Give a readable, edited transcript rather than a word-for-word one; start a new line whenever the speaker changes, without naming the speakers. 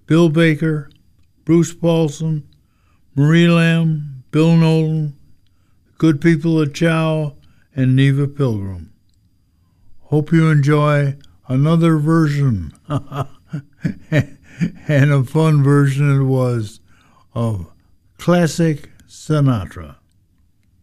Bill Baker, Bruce Paulson, Marie Lamb, Bill Nolan, the Good People of Chow, and Neva Pilgrim. Hope you enjoy another version, and a fun version it was, of classic Sinatra.